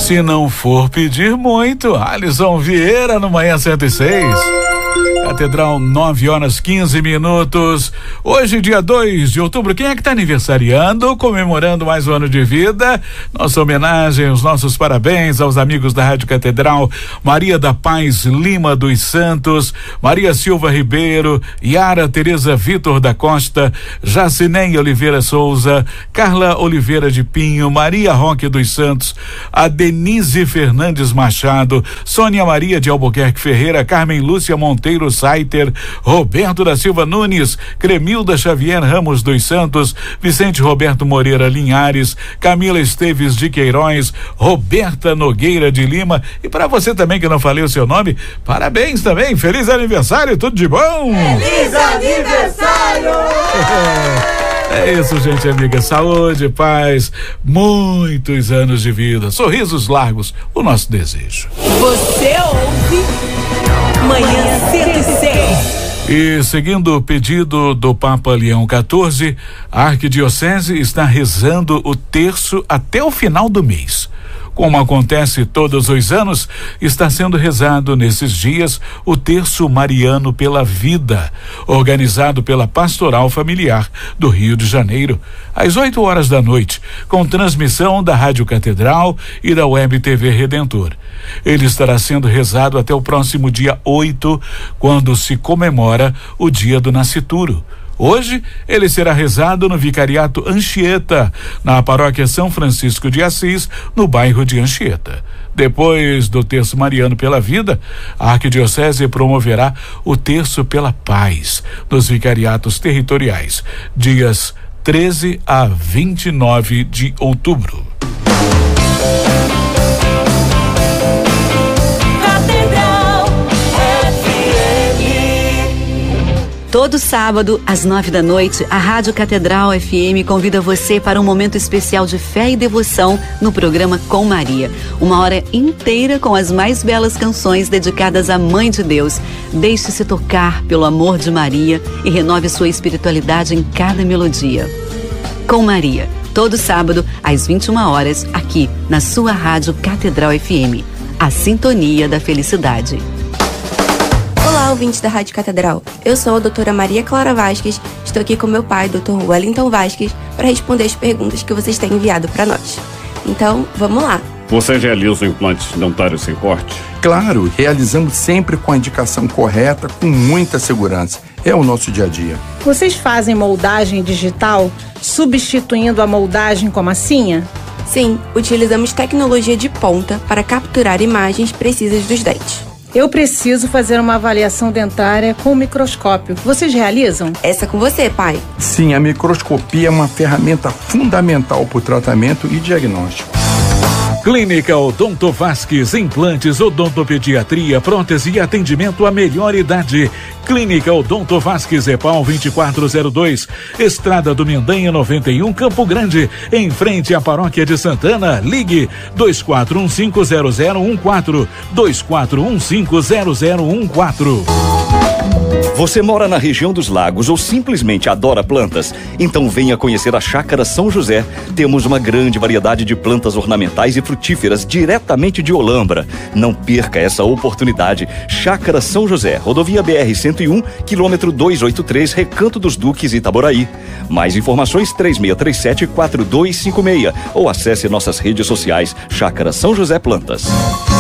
Se não for pedir muito, Alisson Vieira no Manhã 106. Catedral, 9h15. Hoje, dia 2 de outubro, quem é que está aniversariando, comemorando mais um ano de vida? Nossa homenagem, os nossos parabéns aos amigos da Rádio Catedral: Maria da Paz Lima dos Santos, Maria Silva Ribeiro, Yara Tereza Vitor da Costa, Jacineia Oliveira Souza, Carla Oliveira de Pinho, Maria Roque dos Santos, a Denise Fernandes Machado, Sônia Maria de Albuquerque Ferreira, Carmen Lúcia Monteiro Saiter, Roberto da Silva Nunes, Cremilda Xavier Ramos dos Santos, Vicente Roberto Moreira Linhares, Camila Esteves de Queiroz, Roberta Nogueira de Lima. E para você também que não falei o seu nome, parabéns também, feliz aniversário, tudo de bom. Feliz aniversário! É isso, gente amiga, saúde, paz, muitos anos de vida, sorrisos largos, o nosso desejo. Você ouve Manhã 106. E seguindo o pedido do Papa Leão XIV, a Arquidiocese está rezando o terço até o final do mês. Como acontece todos os anos, está sendo rezado nesses dias o Terço Mariano pela Vida, organizado pela Pastoral Familiar do Rio de Janeiro, às 8h da noite, com transmissão da Rádio Catedral e da Web TV Redentor. Ele estará sendo rezado até o próximo dia 8, quando se comemora o Dia do Nascituro. Hoje, ele será rezado no Vicariato Anchieta, na paróquia São Francisco de Assis, no bairro de Anchieta. Depois do Terço Mariano pela Vida, a Arquidiocese promoverá o Terço pela Paz, nos vicariatos territoriais, dias 13 a 29 de outubro. Todo sábado, às 9 da noite, a Rádio Catedral FM convida você para um momento especial de fé e devoção no programa Com Maria. Uma hora inteira com as mais belas canções dedicadas à Mãe de Deus. Deixe-se tocar pelo amor de Maria e renove sua espiritualidade em cada melodia. Com Maria, todo sábado, às 21h, aqui na sua Rádio Catedral FM. A sintonia da felicidade. Olá, ouvintes da Rádio Catedral. Eu sou a doutora Maria Clara Vasques, estou aqui com meu pai, Dr. Wellington Vasques, para responder as perguntas que vocês têm enviado para nós. Então, vamos lá. Você realiza implantes dentários sem corte? Claro, realizamos sempre com a indicação correta, com muita segurança. É o nosso dia a dia. Vocês fazem moldagem digital, substituindo a moldagem com massinha? Sim, utilizamos tecnologia de ponta para capturar imagens precisas dos dentes. Eu preciso fazer uma avaliação dentária com microscópio. Vocês realizam? Essa é com você, pai. Sim, a microscopia é uma ferramenta fundamental para o tratamento e diagnóstico. Clínica Odonto Vasques, implantes, odontopediatria, prótese e atendimento à melhor idade. Clínica Odonto Vasques, EPAL 2402, Estrada do Mendanha 91, Campo Grande, em frente à Paróquia de Santana. Ligue 24150014, 24150014. Você mora na região dos lagos ou simplesmente adora plantas? Então venha conhecer a Chácara São José. Temos uma grande variedade de plantas ornamentais e frutíferas diretamente de Olambra. Não perca essa oportunidade. Chácara São José, rodovia BR-101, quilômetro 283, Recanto dos Duques, Itaboraí. Mais informações 3637-4256 ou acesse nossas redes sociais Chácara São José Plantas.